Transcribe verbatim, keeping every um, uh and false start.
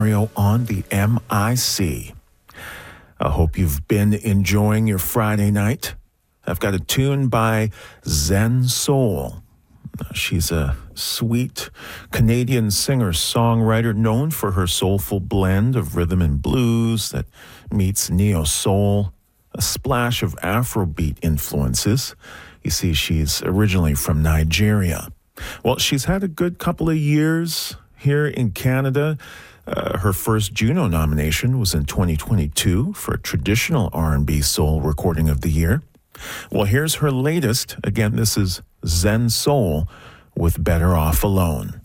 on the M I C. I hope you've been enjoying your Friday night. I've got a tune by Zen Soul. She's a sweet Canadian singer-songwriter known for her soulful blend of rhythm and blues that meets neo-soul, a splash of Afrobeat influences. You see, she's originally from Nigeria. Well, she's had a good couple of years here in Canada. Uh, her first Juno nomination was in twenty twenty-two for Traditional R and B Soul Recording of the Year. Well, here's her latest. Again, this is Zen Soul with Better Off Alone.